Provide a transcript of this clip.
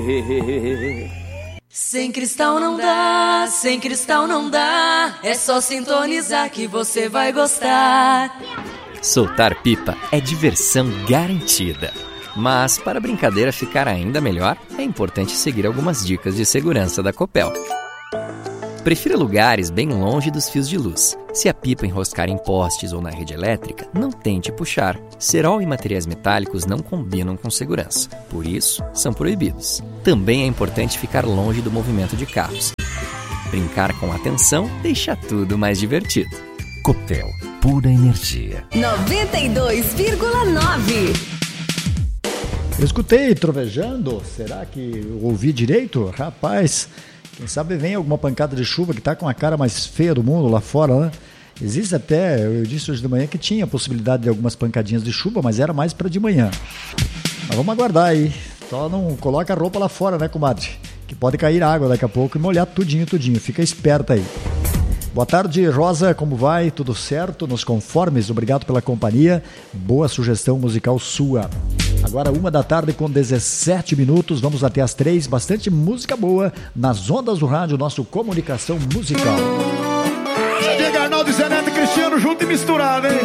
Sem Cristal não dá, sem Cristal não dá. É só sintonizar que você vai gostar. Soltar pipa é diversão garantida. Mas para a brincadeira ficar ainda melhor, é importante seguir algumas dicas de segurança da Copel. Prefira lugares bem longe dos fios de luz. Se a pipa enroscar em postes ou na rede elétrica, não tente puxar. Cerol e materiais metálicos não combinam com segurança, por isso, são proibidos. Também é importante ficar longe do movimento de carros. Brincar com atenção deixa tudo mais divertido. Copel, pura energia. 92,9. Eu escutei trovejando, será que eu ouvi direito? Rapaz, quem sabe vem alguma pancada de chuva que tá com a cara mais feia do mundo lá fora, né? Existe até, eu disse hoje de manhã que tinha possibilidade de algumas pancadinhas de chuva, mas era mais para de manhã. Mas vamos aguardar aí. Só não coloca a roupa lá fora, né, comadre? Que pode cair água daqui a pouco e molhar tudinho. Fica esperta aí. Boa tarde, Rosa, como vai? Tudo certo? Nos conformes? Obrigado pela companhia. Boa sugestão musical sua. Agora 1h com 17 minutos, vamos até as 3. Bastante música boa nas ondas do rádio, nosso Comunicação Musical. Diego Arnaldo, Zé Neto e Cristiano junto e misturado, hein?